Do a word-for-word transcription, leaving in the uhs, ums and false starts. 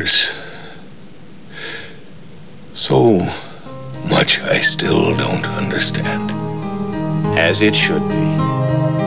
There's so much I still don't understand. As it should be.